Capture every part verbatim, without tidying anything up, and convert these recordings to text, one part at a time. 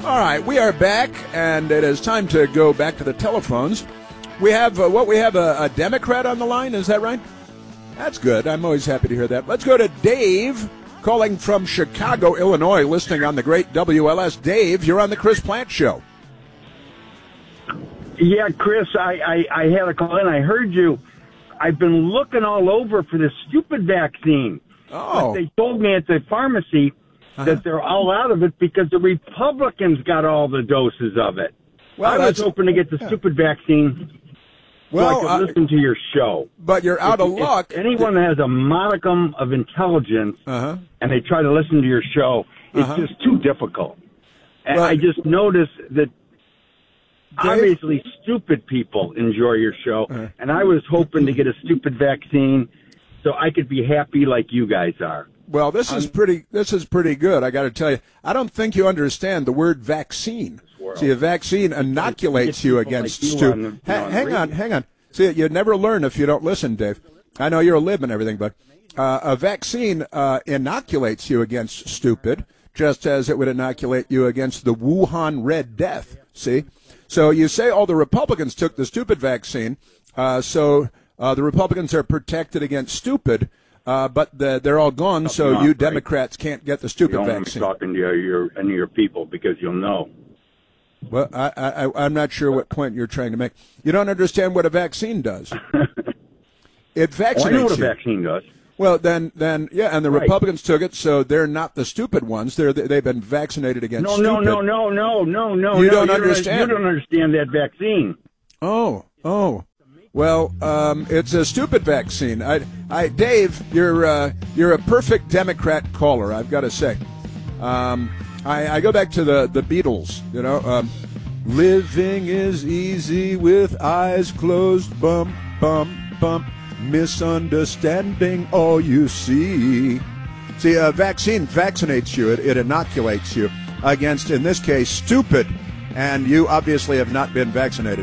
All right, we are back, and it is time to go back to the telephones. We have, uh, what, we have a, a Democrat on the line, is that right? That's good. I'm always happy to hear that. Let's go to Dave, calling from Chicago, Illinois, listening on the great W L S. Dave, you're on the Chris Plante Show. Yeah, Chris, I, I, I had a call in. I heard you. I've been looking all over for this stupid vaccine. Oh. But they told me at the pharmacy uh-huh. that they're all out of it because the Republicans got all the doses of it. Well, I was hoping to get the yeah. stupid vaccine well, so I could uh, listen to your show. But you're out if, of luck. If anyone that has a modicum of intelligence uh-huh. and they try to listen to your show, it's uh-huh. just too difficult. And well, I just noticed that Dave? obviously stupid people enjoy your show, uh-huh. and I was hoping to get a stupid vaccine so I could be happy like you guys are. Well, this is pretty. This is pretty good. I got to tell you, I don't think you understand the word vaccine. See, a vaccine inoculates you against like you stu- on, ha- on hang radio. on, hang on. See, you never learn if you don't listen, Dave. I know you're a lib and everything, but uh, a vaccine uh, inoculates you against stupid, just as it would inoculate you against the Wuhan Red Death. See, so you say all the Republicans took the stupid vaccine, uh, so uh, the Republicans are protected against stupid. Uh, but the, they're all gone, so not, you right? Democrats can't get the stupid you don't vaccine. Want me talking to your, your, any of your people because you'll know. Well, I, I, I'm not sure what point you're trying to make. You don't understand what a vaccine does. It vaccinates oh, I know what a you. vaccine does. Well, then, then, yeah, and the right. Republicans took it, so they're not the stupid ones. They're they've been vaccinated against no, stupid. No, no, no, no, no, no. You no, don't you understand. Don't, you don't understand that vaccine. Oh, oh. Well, um, it's a stupid vaccine. I, I, Dave, you're uh, you're a perfect Democrat caller. I've got to say. Um, I, I go back to the, the Beatles. You know, um, living is easy with eyes closed. Bum, bum, bum. Misunderstanding all you see. See, a vaccine vaccinates you. It, it inoculates you against, in this case, stupid. And you obviously have not been vaccinated.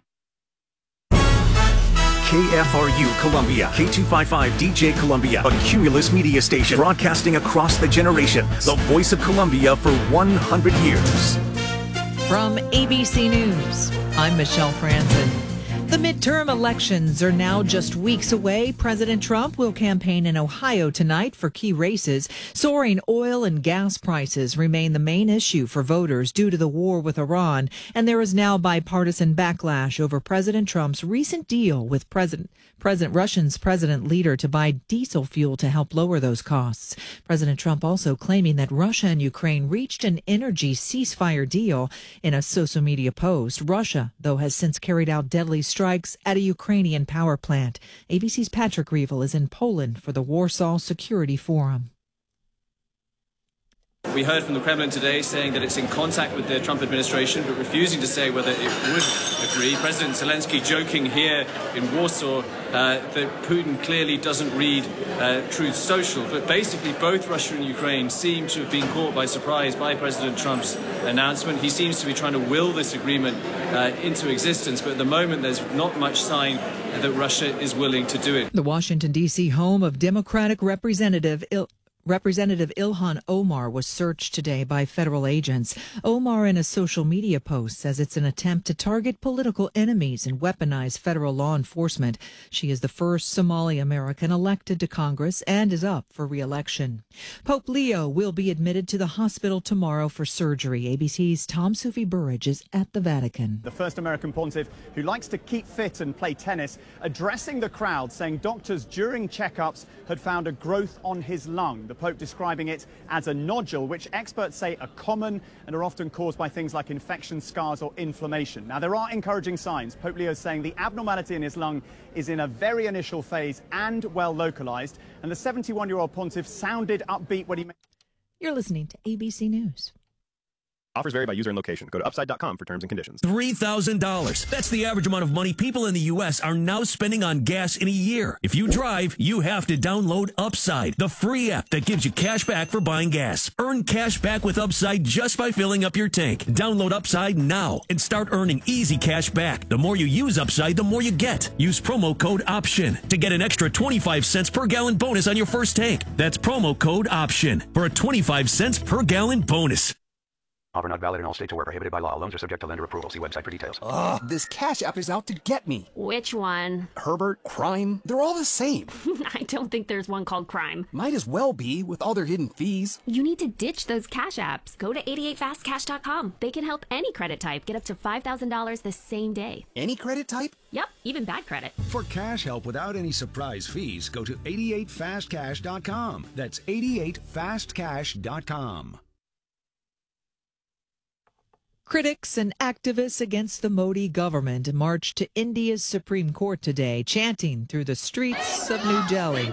K F R U Columbia, K two fifty-five D J Columbia, a Cumulus media station broadcasting across the generations. The voice of Columbia for one hundred years. From A B C News, I'm Michelle Franzen. The midterm elections are now just weeks away. President Trump will campaign in Ohio tonight for key races. Soaring oil and gas prices remain the main issue for voters due to the war with Iran. And there is now bipartisan backlash over President Trump's recent deal with President President Russia's president leader to buy diesel fuel to help lower those costs. President Trump also claiming that Russia and Ukraine reached an energy ceasefire deal in a social media post. Russia, though, has since carried out deadly strikes at a Ukrainian power plant. A B C's Patrick Reevell is in Poland for the Warsaw Security Forum. We heard from the Kremlin today saying that it's in contact with the Trump administration, but refusing to say whether it would agree. President Zelensky joking here in Warsaw uh, that Putin clearly doesn't read uh, Truth Social. But basically, both Russia and Ukraine seem to have been caught by surprise by President Trump's announcement. He seems to be trying to will this agreement uh, into existence. But at the moment, there's not much sign that Russia is willing to do it. The Washington, D C home of Democratic Representative Il- Representative Ilhan Omar was searched today by federal agents. Omar, in a social media post, says it's an attempt to target political enemies and weaponize federal law enforcement. She is the first Somali American elected to Congress and is up for re-election. Pope Leo will be admitted to the hospital tomorrow for surgery. A B C's Tom Sufi Burridge is at the Vatican. The first American pontiff who likes to keep fit and play tennis, addressing the crowd, saying doctors during checkups had found a growth on his lung. The Pope describing it as a nodule, which experts say are common and are often caused by things like infection, scars or inflammation. Now, there are encouraging signs. Pope Leo is saying the abnormality in his lung is in a very initial phase and well localized. And the seventy-one-year-old pontiff sounded upbeat when he... You're listening to A B C News. Offers vary by user and location. Go to upside dot com for terms and conditions. three thousand dollars. That's the average amount of money people in the U S are now spending on gas in a year. If you drive, you have to download Upside, the free app that gives you cash back for buying gas. Earn cash back with Upside just by filling up your tank. Download Upside now and start earning easy cash back. The more you use Upside, the more you get. Use promo code OPTION to get an extra twenty-five cents per gallon bonus on your first tank. That's promo code OPTION for a twenty-five cents per gallon bonus. Offer not valid in all states or where prohibited by law. Loans are subject to lender approval. See website for details. Ugh, this Cash App is out to get me. Which one? Herbert, Crime, they're all the same. I don't think there's one called Crime. Might as well be, with all their hidden fees. You need to ditch those Cash Apps. Go to eighty-eight fast cash dot com. They can help any credit type get up to five thousand dollars the same day. Any credit type? Yep, even bad credit. For cash help without any surprise fees, go to eighty-eight fast cash dot com. That's eighty-eight fast cash dot com. Critics and activists against the Modi government marched to India's Supreme Court today, chanting through the streets of New Delhi.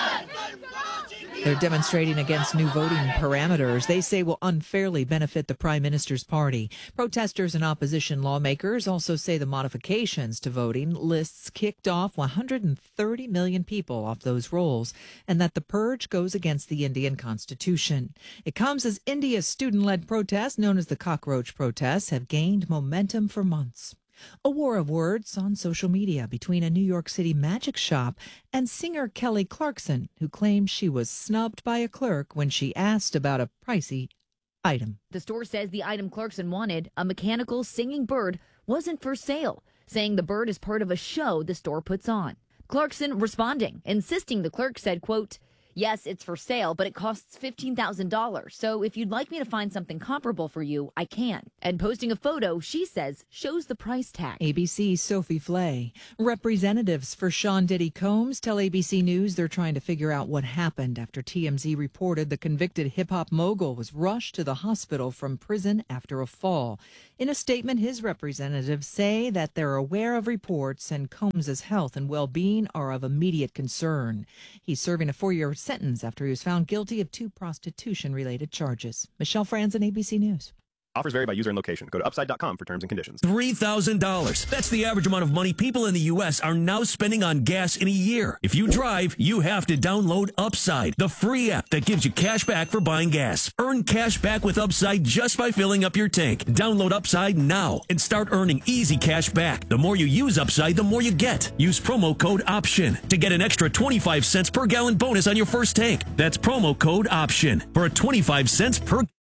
They're demonstrating against new voting parameters they say will unfairly benefit the prime minister's party. Protesters and opposition lawmakers also say the modifications to voting lists kicked off one hundred thirty million people off those rolls and that the purge goes against the Indian constitution. It comes as India's student-led protests, known as the cockroach protests, have gained momentum for months. A war of words on social media between a New York City magic shop and singer Kelly Clarkson, who claims she was snubbed by a clerk when she asked about a pricey item. The store says the item Clarkson wanted, a mechanical singing bird, wasn't for sale, saying the bird is part of a show the store puts on. Clarkson responding, insisting the clerk said, quote, "Yes, it's for sale, but it costs fifteen thousand dollars. So if you'd like me to find something comparable for you, I can." And posting a photo, she says, shows the price tag. A B C's Sophie Flay. Representatives for Sean Diddy Combs tell A B C News they're trying to figure out what happened after T M Z reported the convicted hip-hop mogul was rushed to the hospital from prison after a fall. In a statement, his representatives say that they're aware of reports and Combs' health and well-being are of immediate concern. He's serving a four-year sentence after he was found guilty of two prostitution-related charges. Michelle Franzen, A B C News. Offers vary by user and location. Go to upside dot com for terms and conditions. three thousand dollars. That's the average amount of money people in the U S are now spending on gas in a year. If you drive, you have to download Upside, the free app that gives you cash back for buying gas. Earn cash back with Upside just by filling up your tank. Download Upside now and start earning easy cash back. The more you use Upside, the more you get. Use promo code OPTION to get an extra twenty-five cents per gallon bonus on your first tank. That's promo code OPTION for a twenty-five cents per gallon.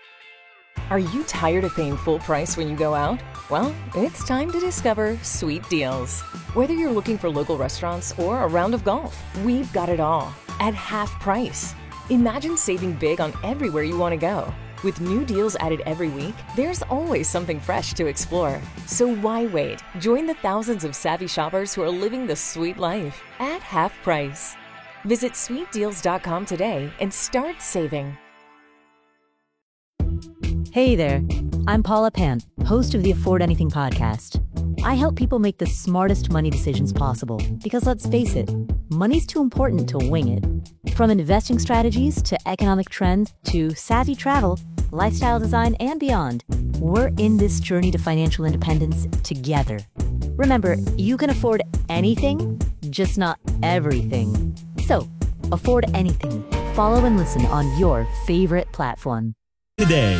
Are you tired of paying full price when you go out? Well, it's time to discover Sweet Deals. Whether you're looking for local restaurants or a round of golf, we've got it all at half price. Imagine saving big on everywhere you want to go. With new deals added every week, there's always something fresh to explore. So why wait? Join the thousands of savvy shoppers who are living the sweet life at half price. Visit sweet deals dot com today and start saving. Hey there, I'm Paula Pant, host of the Afford Anything podcast. I help people make the smartest money decisions possible because let's face it, money's too important to wing it. From investing strategies to economic trends to savvy travel, lifestyle design, and beyond, we're in this journey to financial independence together. Remember, you can afford anything, just not everything. So, afford anything. Follow and listen on your favorite platform. Today.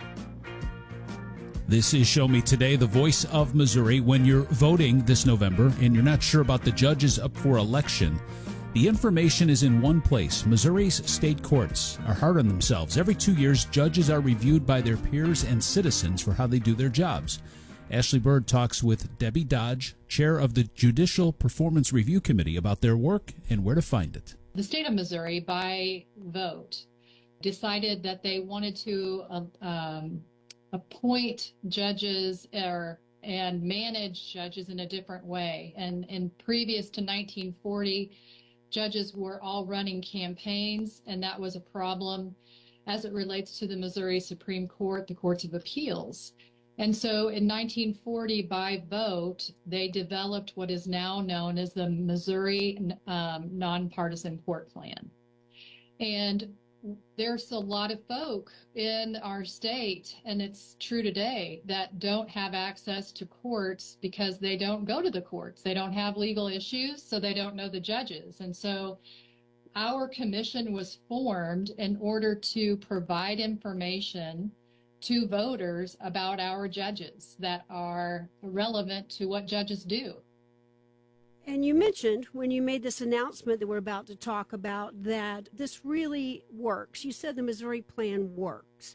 This is Show Me Today, the voice of Missouri. When you're voting this November and you're not sure about the judges up for election, the information is in one place. Missouri's state courts are hard on themselves. Every two years, judges are reviewed by their peers and citizens for how they do their jobs. Ashley Bird talks with Debbie Dodge, chair of the Judicial Performance Review Committee, about their work and where to find it. The state of Missouri, by vote, decided that they wanted to uh, um, appoint judges or and manage judges in a different way. And, and previous to nineteen forty, judges were all running campaigns, and that was a problem as it relates to the Missouri Supreme Court, the Courts of Appeals. And so in nineteen forty, by vote, they developed what is now known as the Missouri um, Nonpartisan Court Plan. And there's a lot of folk in our state, and it's true today, that don't have access to courts because they don't go to the courts. They don't have legal issues, so they don't know the judges. And so our commission was formed in order to provide information to voters about our judges that are relevant to what judges do. And you mentioned when you made this announcement that we're about to talk about that this really works. You said the Missouri plan works.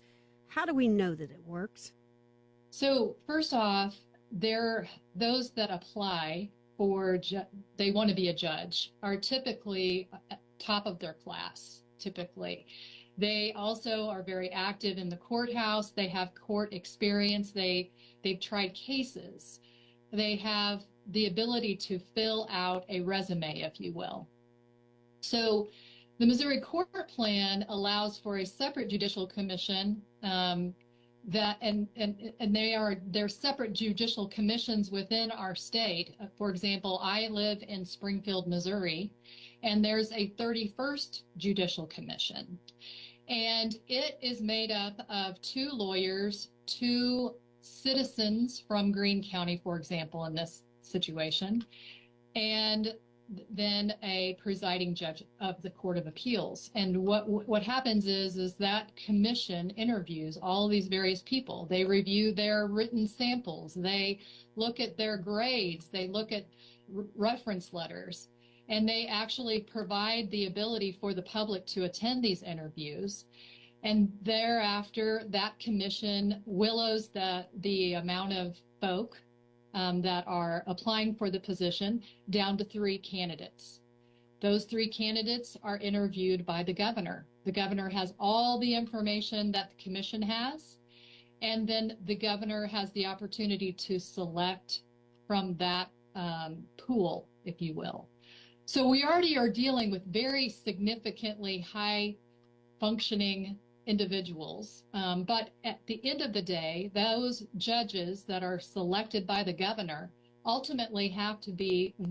How do we know that it works? So first off, there those that apply for ju- they want to be a judge are typically top of their class. Typically, they also are very active in the courthouse. They have court experience. They they've tried cases. They have the ability to fill out a resume, if you will. So the Missouri Court Plan allows for a separate judicial commission um, that, and, and, and they are, they're separate judicial commissions within our state. For example, I live in Springfield, Missouri, and there's a thirty-first Judicial Commission. And it is made up of two lawyers, two citizens from Greene County, for example, in this situation, and then a presiding judge of the Court of Appeals. And what what happens is is that commission interviews all these various people. They review their written samples. They look at their grades. They look at r- reference letters. And they actually provide the ability for the public to attend these interviews. And thereafter, that commission willows the, the amount of folk um, that are applying for the position down to three candidates. Those three candidates are interviewed by the governor. The governor has all the information that the commission has, and then the governor has the opportunity to select from that um, pool, if you will. So we already are dealing with very significantly high functioning individuals. Um, but at the end of the day, those judges that are selected by the governor ultimately have to be